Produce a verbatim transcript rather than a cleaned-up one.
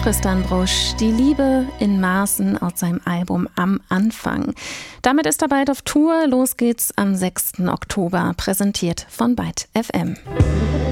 Tristan Brusch, Die Liebe in Maßen aus seinem Album Am Anfang. Damit ist er bald auf Tour. Los geht's am sechsten Oktober, präsentiert von Byte F M.